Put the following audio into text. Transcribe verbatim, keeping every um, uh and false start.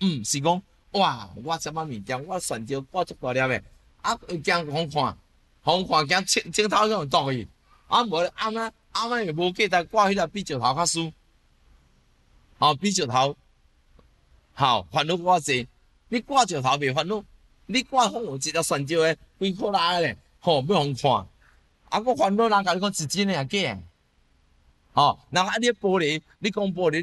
毋是讲哇，我什么物件，我选招挂足大粒的，啊，惊互看，互看惊镜镜头向倒去，啊，无暗仔暗仔又无价值，挂迄个比石头较输，哦，比石头。好，烦恼偌济，你挂石头袂烦恼，你挂风有一条选招的，规箍拉咧，吼、要互看，啊，佫烦恼人甲你讲是真诶啊假诶，吼、人啊你玻璃，你讲玻璃。